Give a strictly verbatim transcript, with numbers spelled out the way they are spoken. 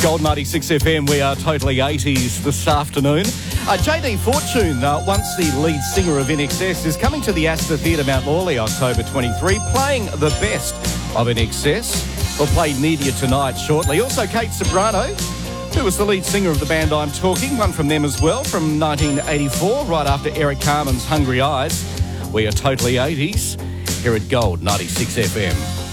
Gold ninety-six F M, we are totally eighties this afternoon. Uh, J D Fortune, uh, once the lead singer of I N X S, is coming to the Astor Theatre, Mount Lawley, October twenty-third, playing the best of I N X S. We'll play Media tonight shortly. Also, Kate Sobrano, who was the lead singer of the band I'm Talking, one from them as well, from nineteen eighty-four, right after Eric Carmen's Hungry Eyes. We are totally eighties here at Gold ninety-six F M.